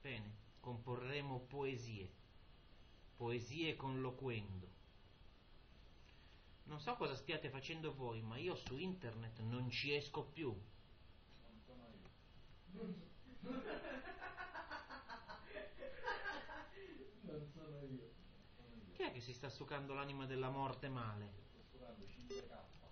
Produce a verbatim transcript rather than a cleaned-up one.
Bene, comporremo poesie, poesie con loquendo. Non so cosa stiate facendo voi, ma io su internet non ci esco più. Non sono io. Non sono io. Chi è che si sta succando l'anima della morte male? Sto suonando cinque K.